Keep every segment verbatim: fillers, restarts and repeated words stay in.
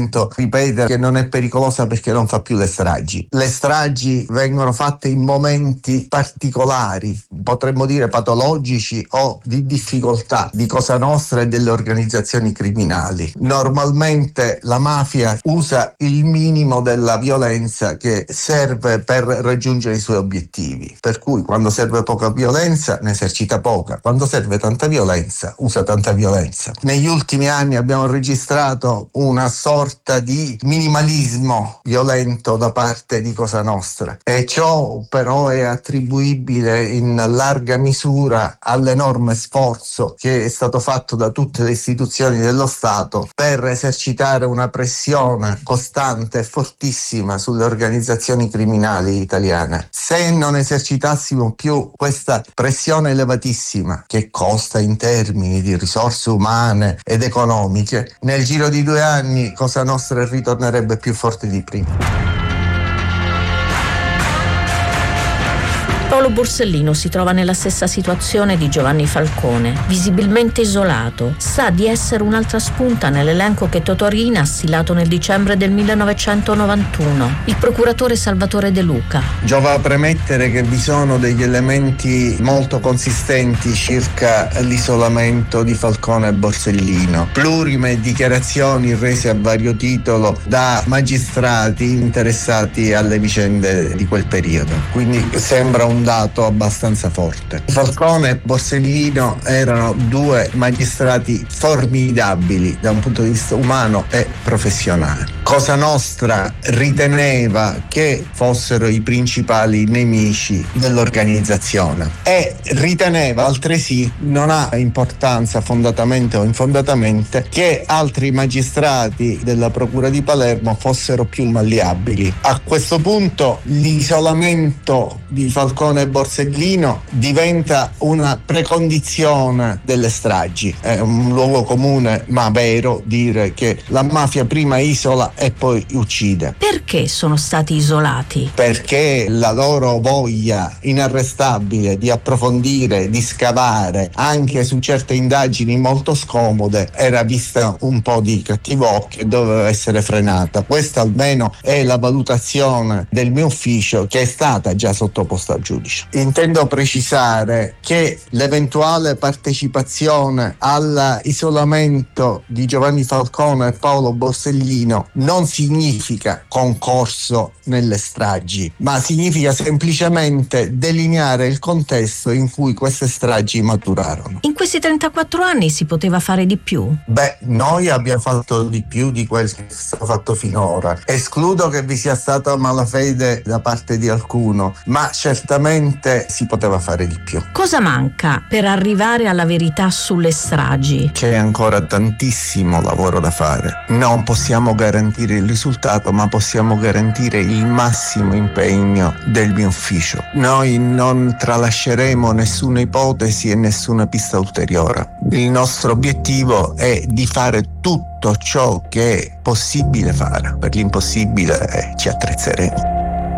sento ripetere che non è pericolosa perché non fa più le stragi. Le stragi vengono fatte in momenti particolari, potremmo dire patologici o di difficoltà di Cosa Nostra e delle organizzazioni criminali. Normalmente la mafia usa il minimo della violenza che serve per raggiungere i suoi obiettivi, per cui quando serve poca violenza ne esercita poca, quando serve tanta violenza usa tanta violenza. Negli ultimi anni abbiamo registrato una sorta di minimalismo violento da parte di Cosa Nostra e ciò però è attribuibile in larga misura all'enorme sforzo che è stato fatto da tutte le istituzioni dello Stato per esercitare una pressione costante e fortissima sulle organizzazioni criminali italiane. Se non esercitassimo più questa pressione elevatissima che costa in termini di risorse umane ed economiche, nel giro di due anni Cosa Nostra ritornerebbe più forte di prima. Paolo Borsellino si trova nella stessa situazione di Giovanni Falcone, visibilmente isolato. Sa di essere un'altra spunta nell'elenco che Totò Riina ha stilato nel dicembre del millenovecentonovantuno. Il procuratore Salvatore De Luca. Giova premettere che vi sono degli elementi molto consistenti circa l'isolamento di Falcone e Borsellino. Plurime dichiarazioni rese a vario titolo da magistrati interessati alle vicende di quel periodo. Quindi sembra un dato abbastanza forte. Falcone e Borsellino erano due magistrati formidabili da un punto di vista umano e professionale. Cosa Nostra riteneva che fossero i principali nemici dell'organizzazione e riteneva altresì, non ha importanza fondatamente o infondatamente, che altri magistrati della Procura di Palermo fossero più malleabili. A questo punto l'isolamento di Falcone e Borsellino diventa una precondizione delle stragi. È un luogo comune ma vero dire che la mafia prima isola e poi uccide. Perché sono stati isolati? Perché la loro voglia inarrestabile di approfondire, di scavare anche su certe indagini molto scomode era vista un po' di cattivo occhio e doveva essere frenata. Questa almeno è la valutazione del mio ufficio, che è stata già sottoposta al giudice. Intendo precisare che l'eventuale partecipazione all'isolamento di Giovanni Falcone e Paolo Borsellino non significa concorso nelle stragi, ma significa semplicemente delineare il contesto in cui queste stragi maturarono. In questi trentaquattro anni si poteva fare di più? Beh, noi abbiamo fatto di più di quel che è stato fatto finora. Escludo che vi sia stata malafede da parte di alcuno, ma certamente si poteva fare di più. Cosa manca per arrivare alla verità sulle stragi? C'è ancora tantissimo lavoro da fare. Non possiamo garantire il risultato, ma possiamo garantire il massimo impegno del mio ufficio. Noi non tralasceremo nessuna ipotesi e nessuna pista ulteriore. Il nostro obiettivo è di fare tutto ciò che è possibile fare. Per l'impossibile eh, ci attrezzeremo.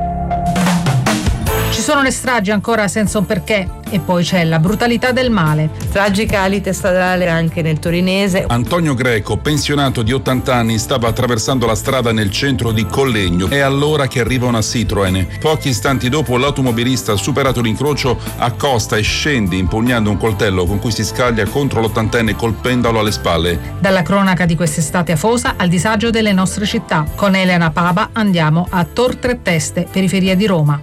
Ci sono le stragi ancora senza un perché e poi c'è la brutalità del male. Tragica lite stradale anche nel torinese. Antonio Greco, pensionato di ottanta anni, stava attraversando la strada nel centro di Collegno. È allora che arriva una Citroen. Pochi istanti dopo l'automobilista, superato l'incrocio, accosta e scende impugnando un coltello con cui si scaglia contro l'ottantenne colpendolo alle spalle. Dalla cronaca di quest'estate afosa al disagio delle nostre città. Con Elena Paba andiamo a Tor Tre Teste, periferia di Roma.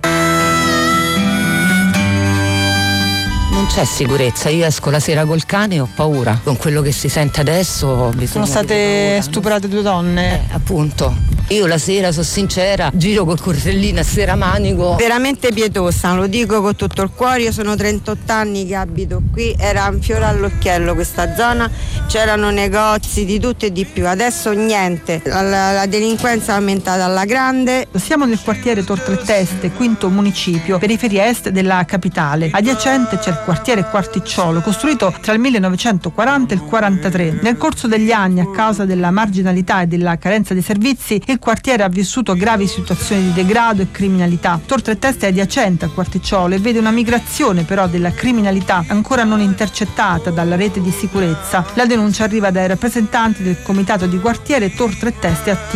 Non c'è sicurezza, io esco la sera col cane e ho paura. Con quello che si sente adesso sono state stuprate due donne. Eh, appunto. Io la sera, sono sincera, giro col coltellino a seramanico. Veramente pietosa, lo dico con tutto il cuore. Io sono trentotto anni che abito qui, era un fiore all'occhiello questa zona, c'erano negozi di tutto e di più. Adesso niente, la, la delinquenza è aumentata alla grande. Siamo nel quartiere Tor Tre Teste, quinto municipio, periferia est della capitale. Adiacente c'è il quartiere Quarticciolo, costruito tra il millenovecentoquaranta e il quarantatré. Nel corso degli anni, a causa della marginalità e della carenza di servizi, il quartiere ha vissuto gravi situazioni di degrado e criminalità. Tor Tre Teste è adiacente al Quarticciolo e vede una migrazione però della criminalità ancora non intercettata dalla rete di sicurezza. La denuncia arriva dai rappresentanti del comitato di quartiere Tor Tre Teste attivo.